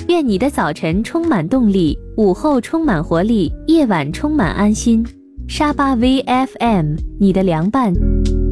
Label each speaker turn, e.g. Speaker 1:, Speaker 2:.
Speaker 1: 愿你的早晨充满动力，午后充满活力，夜晚充满安心。沙巴 VFM， 你的凉拌。